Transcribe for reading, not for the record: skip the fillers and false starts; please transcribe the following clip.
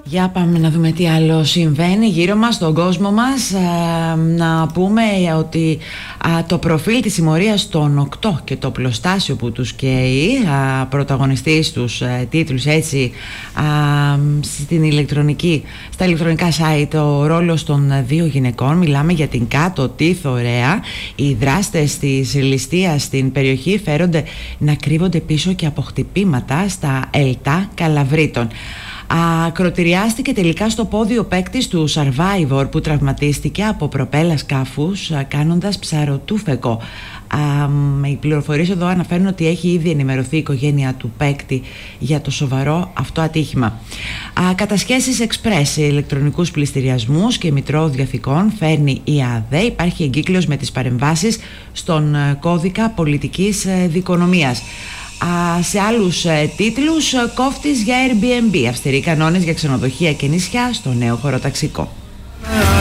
Για πάμε να δούμε τι άλλο συμβαίνει γύρω μας, στον κόσμο μας. Να πούμε ότι το προφίλ της συμμορίας των 8 και το πλωστάσιο που τους καίει, πρωταγωνιστής στους τίτλους έτσι στα ηλεκτρονικά site, ο ρόλος των δύο γυναικών. Μιλάμε για την Κάτω τη Θωρέα. Οι δράστες της ληστείας στην περιοχή φέρονται να κρύβονται πίσω και από χτυπήματα στα ΕΛΤΑ Καλαβρίτων. Ακροτηριάστηκε τελικά στο πόδι ο παίκτης του Survivor που τραυματίστηκε από προπέλα σκάφους κάνοντας ψαροτούφεκο. Οι πληροφορίες εδώ αναφέρουν ότι έχει ήδη ενημερωθεί η οικογένεια του παίκτη για το σοβαρό αυτό ατύχημα. Κατασχέσεις εξπρές, ηλεκτρονικούς πληστηριασμούς και μητρό διαθηκών φέρνει η ΑΔΕ. Υπάρχει εγκύκλειος με τις παρεμβάσεις στον κώδικα πολιτικής δικονομίας. Σε άλλους τίτλους, κόφτης για Airbnb, αυστηροί κανόνες για ξενοδοχεία και νησιά στο νέο χωροταξικό.